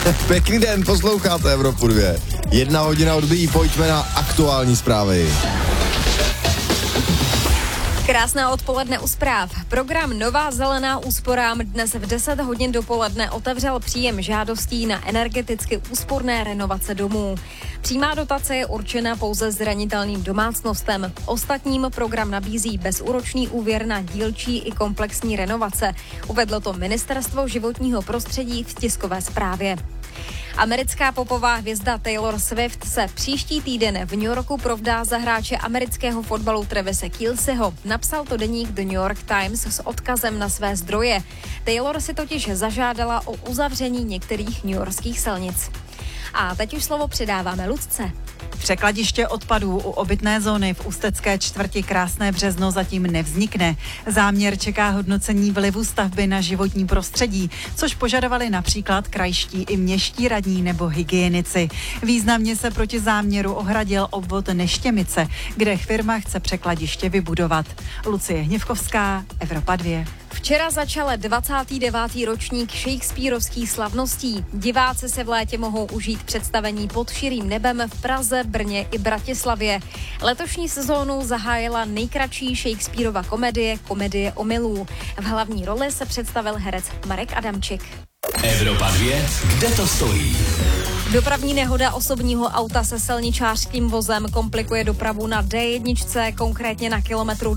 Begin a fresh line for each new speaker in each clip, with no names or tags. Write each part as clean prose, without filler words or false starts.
Pěkný den, posloucháte Evropu 2. 1 hodina odbíjí, pojďme na aktuální zprávy.
Krásná odpoledne u zpráv. Program Nová zelená úsporám dnes v 10 hodin dopoledne otevřel příjem žádostí na energeticky úsporné renovace domů. Přímá dotace je určena pouze zranitelným domácnostem. Ostatním program nabízí bezúročný úvěr na dílčí i komplexní renovace. Uvedlo to Ministerstvo životního prostředí v tiskové zprávě. Americká popová hvězda Taylor Swift se příští týden v New Yorku provdá za hráče amerického fotbalu Travise Kelceho. Napsal to deník The New York Times s odkazem na své zdroje. Taylor si totiž zažádala o uzavření některých newyorských silnic. A teď už slovo předáváme Lucce.
Překladiště odpadů u obytné zóny v ústecké čtvrti Krásné Březno zatím nevznikne. Záměr čeká hodnocení vlivu stavby na životní prostředí, což požadovali například krajští i městští radní nebo hygienici. Významně se proti záměru ohradil obvod Neštěmice, kde firma chce překladiště vybudovat. Lucie Hněvkovská, Evropa 2.
Včera začal 29. ročník shakespearovských slavností. Diváci se v létě mohou užít představení Pod širým nebem v Praze, Brně i Bratislavě. Letošní sezónu zahájila nejkratší Shakespearova komedie omylů. V hlavní roli se představil herec Marek Adamčik.
Evropa 2, kde to stojí?
Dopravní nehoda osobního auta se silničářským vozem komplikuje dopravu na D1, konkrétně na kilometru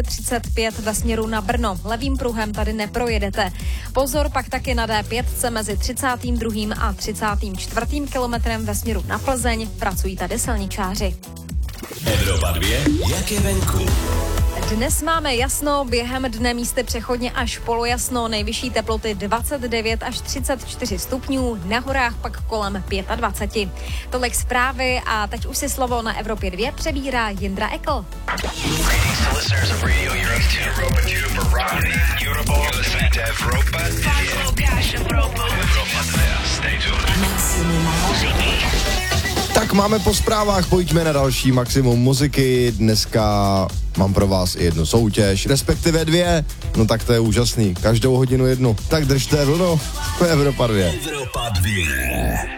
235 ve směru na Brno. Levým pruhem tady neprojedete. Pozor pak taky na D5 mezi 32. a 34. kilometrem ve směru na Plzeň. Pracují tady silničáři.
Evropa 2, jak je venku?
Dnes máme jasno, během dne místy přechodně až polojasno, nejvyšší teploty 29 až 34 stupňů, na horách pak kolem 25. Tolik zprávy a teď už si slovo na Evropě 2 přebírá Jindra Ekl.
Tak máme po zprávách, pojďme na další maximum muziky. Dneska mám pro vás i jednu soutěž, respektive 2. No tak to je úžasný, každou hodinu jednu. Tak držte vlnu, Evropa 2.
Evropa 2.